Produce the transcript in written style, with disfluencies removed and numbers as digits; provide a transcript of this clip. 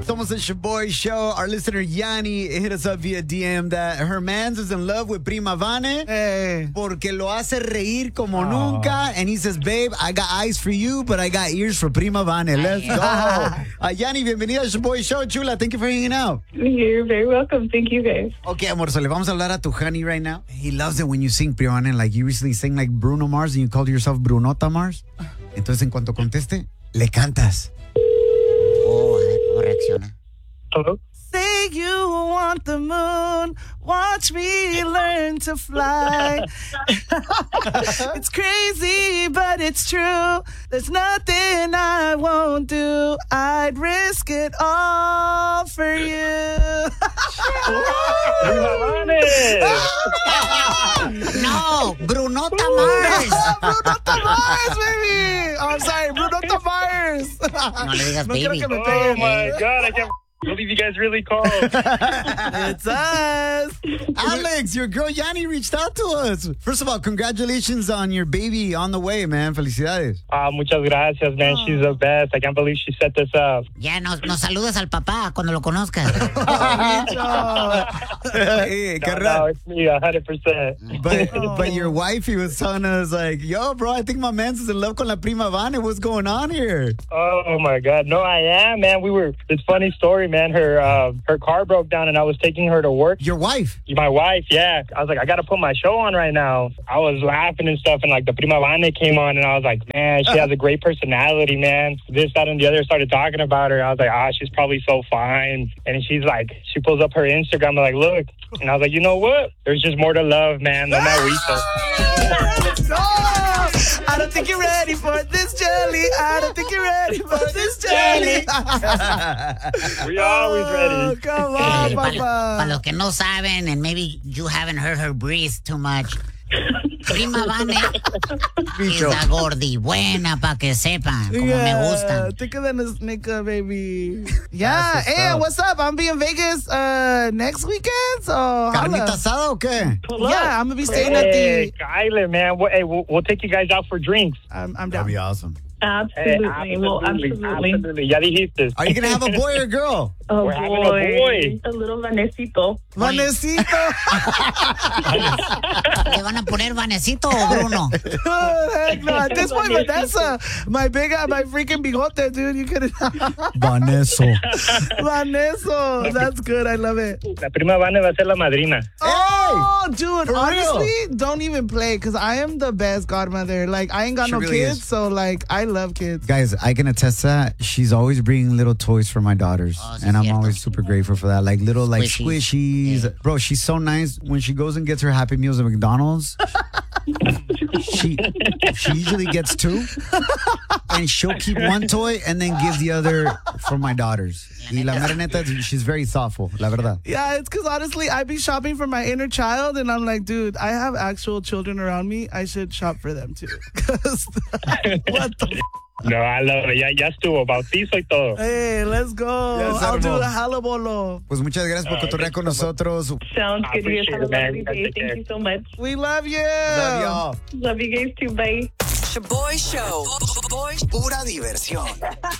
Somos the Shaboy Show. Our listener Yanni hit us up via DM that her man's is in love with Prima Vane porque lo hace reír como nunca. And he says, babe, I got eyes for you, but I got ears for Prima Vane. Let's go. Yanni, bienvenida al Shaboy Show, chula. Thank you for hanging out. You're very welcome. Thank you, guys. Okay, amor, so le vamos a hablar a tu honey right now. He loves it when you sing Prima Vane. Like you recently sang like Bruno Mars and you called yourself Brunota Mars. Entonces, en cuanto conteste, le cantas. Oh, a ver cómo reacciona. Hello? Say you want the moon, watch me learn to fly. It's crazy, but it's true. There's nothing I won't do. I'd risk it all for you. No, Brunota Mars. Brunota Mars, baby. Oh, I'm sorry, Brunota Mars. No le digas No quiero baby. que me Oh peguen. my God, I can't believe you guys really called. It's us. Alex, your girl Yanni reached out to us. First of all, congratulations on your baby on the way, man. Felicidades. Muchas gracias, man. She's the best. I can't believe she set this up. Ya nos saludas al papá cuando lo conozcas. Hey, qué No, raro. it's me, 100%. But your wifey was telling us like, yo, bro, I think my man's is in love con la Prima Vane. What's going on here? Oh my God. No, I am, man. It's a funny story, man. Her car broke down and I was taking her to work. Your wife? My wife, yeah. I was like, I got to put my show on right now. I was laughing and stuff, and like the Prima Vane came on, and I was like, man, she has a great personality, man. This, that, and the other started talking about her. I was like, she's probably so fine. And she's like, she pulls up her Instagram, and like, look. And I was like, you know what? There's just more to love, man. No matter I don't think you're ready for this jelly. I don't think you're ready for this jelly. We're always ready. Come on, Para papa. los que no saben, and maybe you haven't heard her breathe too much, Prima Vane es la gordi buena pa' que sepan, como me gustan. Think of that as nigga, baby. Yeah. That's what's Hey, up. what's up? I'm be in Vegas next weekend. So ¿Carnita holla. asada o qué? Yeah, I'm gonna be staying at Hey, the. Kyler, man. We'll take you guys out for drinks. I'm That'd down. be awesome. Hey, absolutely. Ya dijiste. Are you going to have a boy or girl? Oh, We're having a boy. A little Vanesito. Vanessito. ¿Le van a poner Vanecito o Bruno? Heck no. At this point, Vanessa, my freaking bigote, dude. You could. Vanessa. Vanessa. That's good. I love it. La Prima Vane va a ser la madrina. Oh, dude, For honestly, don't even play because I am the best godmother. Like, I ain't got She no really kids, is. so, like, I love kids. Guys, I can attest to that. She's always bringing little toys for my daughters. Oh, sí, and I'm cierto. always super grateful for that. Like little like Squishies. squishies. Bro, she's so nice. When she goes and gets her Happy Meals at McDonald's, she usually gets two. And she'll keep one toy and then give the other for my daughters. Y la mera neta, she's very thoughtful, la verdad. Yeah, it's because, honestly, I be shopping for my inner child, and I'm like, dude, I have actual children around me. I should shop for them, too. 'Cause what the No, I love it. Ya estuvo. Bautizo y todo. Hey, let's go. Yes, I'll do hermano. the halabolo. Pues muchas gracias por cotorrear con nosotros. Sounds good. You guys have a appreciate it, man. lovely day. Take care. Thank you so much. We love you. Love y'all. Love you guys too. Bye. Shaboy Show. Pura diversión.